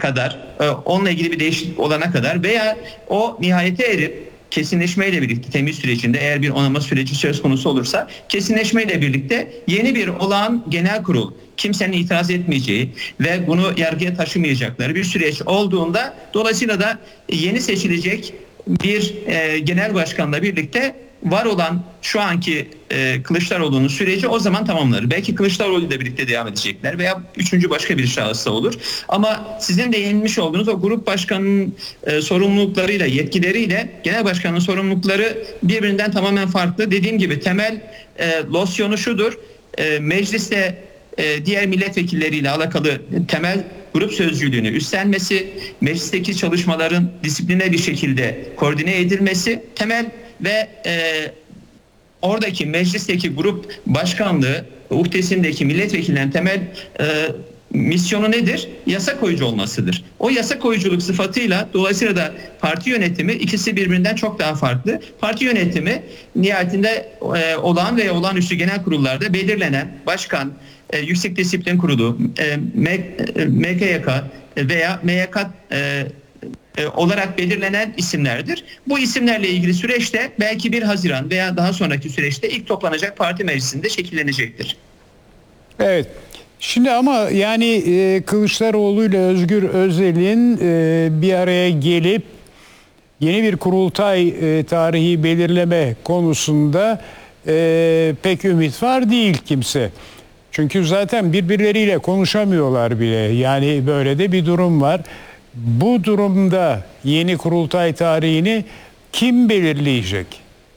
kadar, onunla ilgili bir değişiklik olana kadar veya o nihayete erip kesinleşmeyle birlikte temiz sürecinde eğer bir onama süreci söz konusu olursa kesinleşmeyle birlikte yeni bir olağan genel kurul, kimsenin itiraz etmeyeceği ve bunu yargıya taşımayacakları bir süreç olduğunda dolayısıyla da yeni seçilecek bir genel başkanla birlikte var olan şu anki Kılıçdaroğlu'nun süreci o zaman tamamlanır. Belki Kılıçdaroğlu ile birlikte devam edecekler veya üçüncü başka bir şahıs da olur. Ama sizin değinmiş olduğunuz o grup başkanının sorumluluklarıyla, yetkileriyle genel başkanın sorumlulukları birbirinden tamamen farklı. Dediğim gibi temel losyonu şudur. Mecliste diğer milletvekilleriyle alakalı temel grup sözcülüğünü üstlenmesi, meclisteki çalışmaların disipline bir şekilde koordine edilmesi temel ve oradaki meclisteki grup başkanlığı uhdesindeki milletvekillerinin temel misyonu nedir? Yasa koyucu olmasıdır. O yasa koyuculuk sıfatıyla dolayısıyla da parti yönetimi ikisi birbirinden çok daha farklı. Parti yönetimi nihayetinde olağan veya olağanüstü genel kurullarda belirlenen başkan, Yüksek Disiplin Kurulu, MKYK veya MYK olarak belirlenen isimlerdir. Bu isimlerle ilgili süreçte belki 1 Haziran veya daha sonraki süreçte ilk toplanacak parti meclisinde şekillenecektir. Evet. Şimdi ama yani Kılıçdaroğlu ile Özgür Özel'in bir araya gelip yeni bir kurultay tarihi belirleme konusunda pek ümit var değil kimse. Çünkü zaten birbirleriyle konuşamıyorlar bile. Yani böyle de bir durum var. Bu durumda yeni kurultay tarihini kim belirleyecek?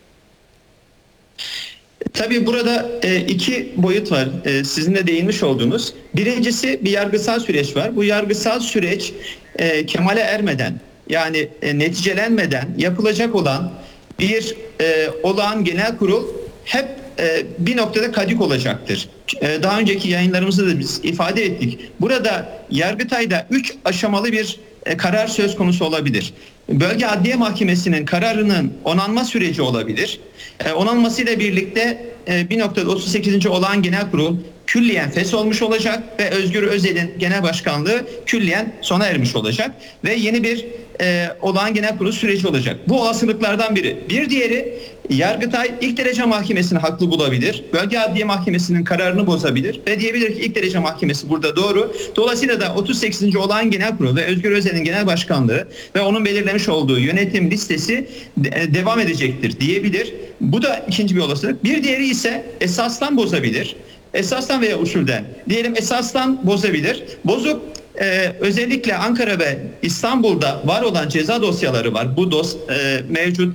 Tabii burada iki boyut var. Sizin de değinmiş olduğunuz. Birincisi bir yargısal süreç var. Bu yargısal süreç kemale ermeden yani neticelenmeden yapılacak olan bir olağan genel kurul hep bir noktada kadük olacaktır. Daha önceki yayınlarımızda da biz ifade ettik. Burada Yargıtay'da 3 aşamalı bir karar söz konusu olabilir. Bölge Adliye Mahkemesi'nin kararının onanma süreci olabilir. Onanmasıyla birlikte bir noktada 38. olağan genel kurul külliyen olmuş olacak ve Özgür Özel'in genel başkanlığı külliyen sona ermiş olacak ve yeni bir olağan genel kurul süreci olacak. Bu olasılıklardan biri. Bir diğeri Yargıtay ilk derece mahkemesini haklı bulabilir. Bölge Adliye Mahkemesi'nin kararını bozabilir ve diyebilir ki ilk derece mahkemesi burada doğru. Dolayısıyla da 38. olağan genel kurulu ve Özgür Özel'in genel başkanlığı ve onun belirlemiş olduğu yönetim listesi devam edecektir diyebilir. Bu da ikinci bir olasılık. Bir diğeri ise esastan bozabilir. Esastan veya usulden. Diyelim esastan bozabilir. Bozup özellikle Ankara ve İstanbul'da var olan ceza dosyaları var. Bu mevcut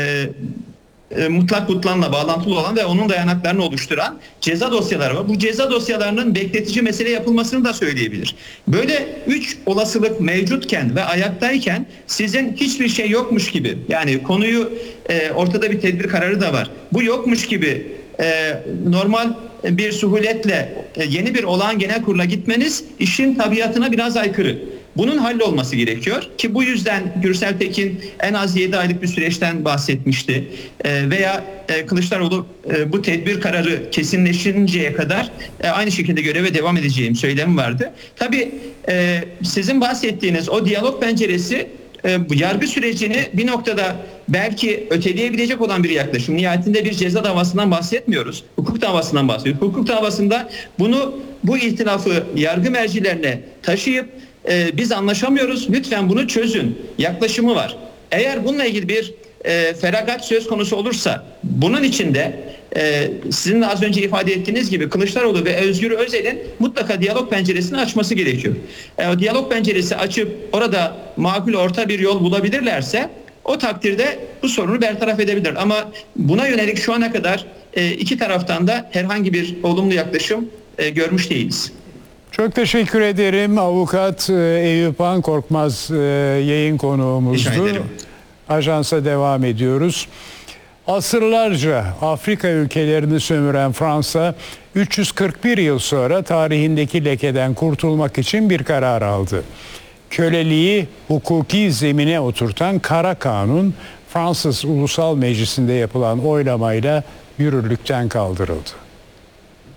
mutlak butlanla bağlantılı olan ve onun dayanaklarını oluşturan ceza dosyaları var. Bu ceza dosyalarının bekletici mesele yapılmasını da söyleyebilir. Böyle 3 olasılık mevcutken ve ayaktayken sizin hiçbir şey yokmuş gibi yani konuyu ortada bir tedbir kararı da var. Bu yokmuş gibi normal bir suhuletle yeni bir olağan genel kurula gitmeniz işin tabiatına biraz aykırı. Bunun hallolması gerekiyor ki bu yüzden Gürsel Tekin en az 7 aylık bir süreçten bahsetmişti. Veya Kılıçdaroğlu bu tedbir kararı kesinleşinceye kadar aynı şekilde göreve devam edeceğim söylemi vardı. Tabii sizin bahsettiğiniz o diyalog penceresi bu yargı sürecini bir noktada belki öteleyebilecek olan bir yaklaşım. Nihayetinde bir ceza davasından bahsetmiyoruz. Hukuk davasından bahsediyoruz. Hukuk davasında bu ihtilafı yargı mercilerine taşıyıp biz anlaşamıyoruz, lütfen bunu çözün yaklaşımı var. Eğer bununla ilgili bir feragat söz konusu olursa bunun içinde sizin de az önce ifade ettiğiniz gibi Kılıçdaroğlu ve Özgür Özel'in mutlaka diyalog penceresini açması gerekiyor. O diyalog penceresi açıp orada makul orta bir yol bulabilirlerse o takdirde bu sorunu bertaraf edebilir. Ama buna yönelik şu ana kadar iki taraftan da herhangi bir olumlu yaklaşım görmüş değiliz. Çok teşekkür ederim. Avukat Eyüp Korkmaz yayın konuğumuzdu. Ajansa devam ediyoruz. Asırlarca Afrika ülkelerini sömüren Fransa 341 yıl sonra tarihindeki lekeden kurtulmak için bir karar aldı. Köleliği hukuki zemine oturtan Kara Kanun Fransız Ulusal Meclisi'nde yapılan oylamayla yürürlükten kaldırıldı.